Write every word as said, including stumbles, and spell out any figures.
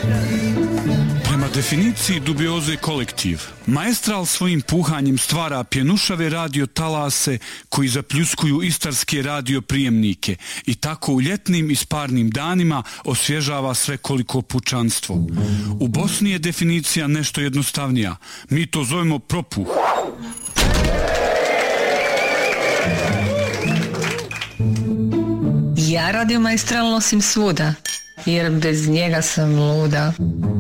Prema definiciji dubioze kolektiv, Maestral svojim puhanjem stvara pjenušave radio talase koji zapljuskuju istarske radio prijemnike i tako u ljetnim i sparnim danima osvježava svekoliko pučanstvo. U Bosni je definicija nešto jednostavnija. Mi to zovemo propuh. Ja Radio Maestral nosim svuda, jer bez njega sam luda.